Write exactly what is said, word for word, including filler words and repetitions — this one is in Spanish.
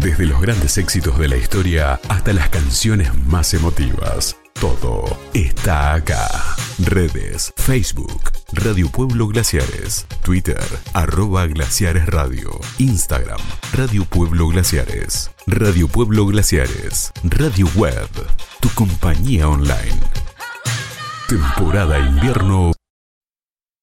Desde los grandes éxitos de la historia hasta las canciones más emotivas, todo está acá. Redes, Facebook, Radio Pueblo Glaciares, Twitter, arroba Glaciares Radio, Instagram, Radio Pueblo Glaciares, Radio Pueblo Glaciares, Radio Web, tu compañía online. Temporada invierno